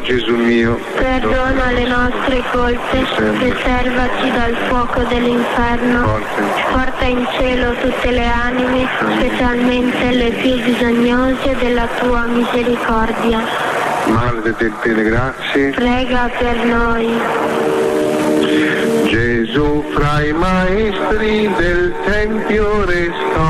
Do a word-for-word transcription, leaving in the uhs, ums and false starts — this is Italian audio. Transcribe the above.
Gesù mio, perdona le nostre colpe, preservaci dal fuoco dell'inferno, porta in cielo tutte le anime, specialmente le più bisognose della tua misericordia. Madre di piene grazie, Prega per noi. Gesù fra i maestri del Tempio restò